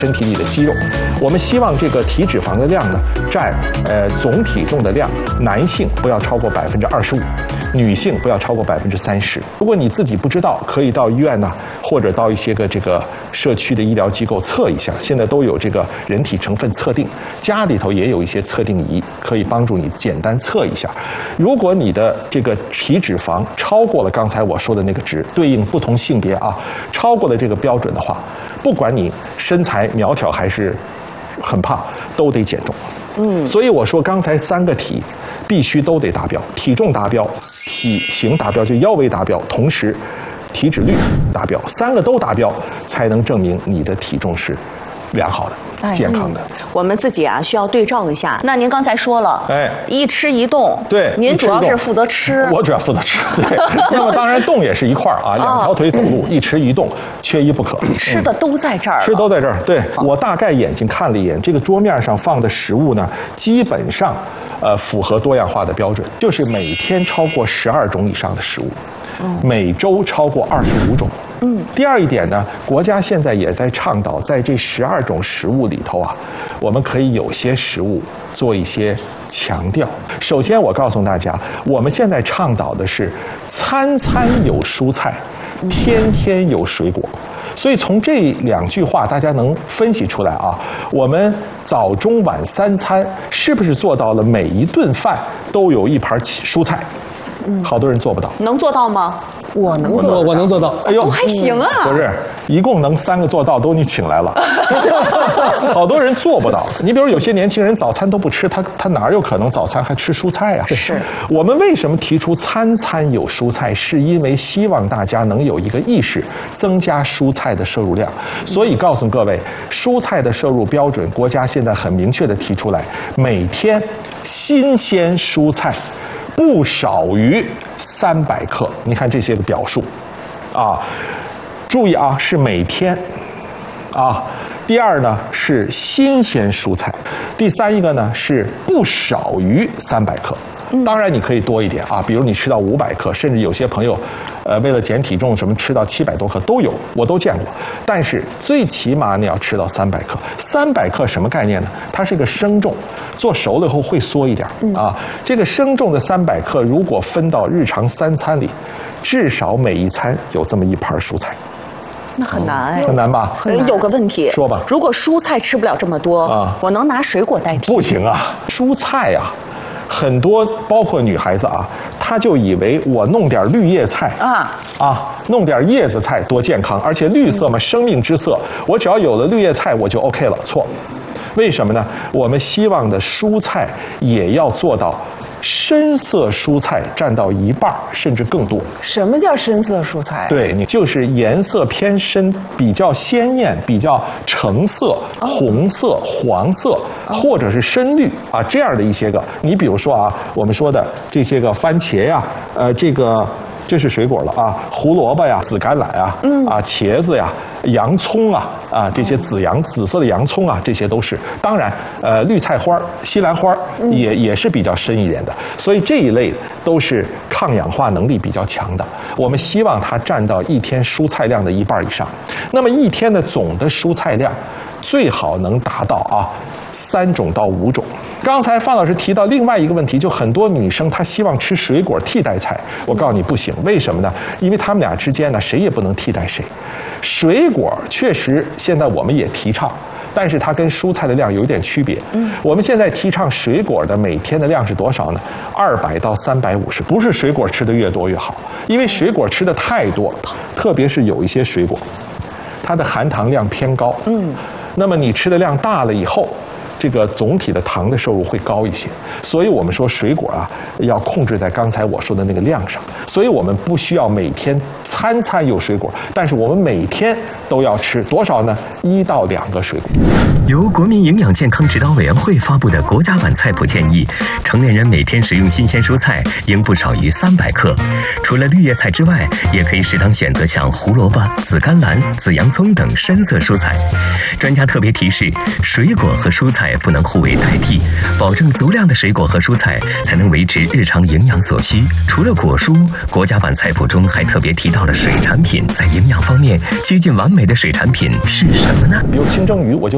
身体里的肌肉。我们希望这个体脂肪的量呢，占总体重的量，男性不要超过25%，女性不要超过30%。如果你自己不知道，可以到医院呢，或者到一些个这个社区的医疗机构测一下，现在都有这个人体成分测定，家里头也有一些测定仪，可以帮助你简单测一下。如果你的这个体脂肪超过了刚才我说的那个值，对应不同性别啊，超过了这个标准的话，不管你身材苗条还是很胖，都得减重。所以我说刚才3个体必须都得达标，体重达标，体型达标，就腰围达标，同时体脂率达标，3个都达标，才能证明你的体重是良好的、健康的。 我们自己啊需要对照一下。那您刚才说了，一吃一动， 对， 您主要是负责吃， 我主要负责吃。对，那么当然动也是一块儿啊，2条腿走路，一吃一动，缺一不可。 吃的都在这儿， 吃都在这儿。对，我大概眼睛看了一眼，这个桌面上放的食物呢，基本上符合多样化的标准，就是每天超过12种以上的食物，每周超过25种。第二一点呢，国家现在也在倡导，在这12种食物里头啊，我们可以有些食物做一些强调。首先，我告诉大家，我们现在倡导的是餐餐有蔬菜，天天有水果。所以从这2句话，大家能分析出来啊，我们早中晚3餐是不是做到了每一顿饭都有一盘蔬菜？好多人做不到。 能做到吗？ 我能做到。 哎呦， 还行啊！ 不是，一共能3个做到，都你请来了。好多人做不到。你比如有些年轻人早餐都不吃，他哪有可能早餐还吃蔬菜啊？ 是。 我们为什么提出餐餐有蔬菜？是因为希望大家能有一个意识，增加蔬菜的摄入量。所以告诉各位，蔬菜的摄入标准，国家现在很明确的提出来，每天新鲜蔬菜不少于300克。你看这些个表述啊，注意啊，是每天啊。第二呢是新鲜蔬菜，第3一个呢是不少于300克。当然你可以多一点啊，比如你吃到500克，甚至有些朋友为了减体重什么吃到700多克都有，我都见过。但是最起码你要吃到300克。300克什么概念呢？它是个生重，做熟了以后会缩一点啊。这个生重的300克如果分到日常3餐里，至少每一餐有这么一盘蔬菜。 那很难哎， 很难吧？ 有个问题， 说吧。 如果蔬菜吃不了这么多啊，我能拿水果代替？ 不行啊，蔬菜啊，很多包括女孩子啊，她就以为我弄点绿叶菜弄点叶子菜多健康，而且绿色嘛，生命之色，我只要有了绿叶菜我就 OK 了。错，为什么呢？我们希望的蔬菜也要做到深色蔬菜占到1半甚至更多。 什么叫深色蔬菜？ 对，你就是颜色偏深，比较鲜艳，比较橙色、红色、黄色，或者是深绿啊，这样的一些个。你比如说啊，我们说的这些个番茄呀，这是水果了啊，胡萝卜呀、紫甘榄啊，茄子呀、洋葱啊，这些紫色的洋葱啊，这些都是。当然，绿菜花、西兰花也是比较深一点的，所以这一类都是抗氧化能力比较强的。我们希望它占到一天蔬菜量的1半以上。那么一天的总的蔬菜量最好能达到3种到5种。刚才范老师提到另外一个问题，就很多女生她希望吃水果替代菜，我告诉你不行。为什么呢？因为他们俩之间呢，谁也不能替代谁。水果确实现在我们也提倡，但是它跟蔬菜的量有一点区别。我们现在提倡水果的每天的量是多少呢？200到350，不是水果吃的越多越好，因为水果吃的太多，特别是有一些水果，它的含糖量偏高。那么你吃的量大了以后，这个总体的糖的摄入会高一些，所以我们说水果啊要控制在刚才我说的那个量上。所以我们不需要每天餐餐有水果，但是我们每天都要吃多少呢？1到2个水果。 由国民营养健康指导委员会发布的国家版菜谱建议，成年人每天食用新鲜蔬菜应不少于300克。除了绿叶菜之外，也可以适当选择像胡萝卜、紫甘蓝、紫洋葱等深色蔬菜。专家特别提示，水果和蔬菜不能互为代替，保证足量的水果和蔬菜才能维持日常营养所需。除了果蔬，国家版菜谱中还特别提到了水产品，在营养方面接近完美的水产品是什么呢？ 比如清蒸鱼，我就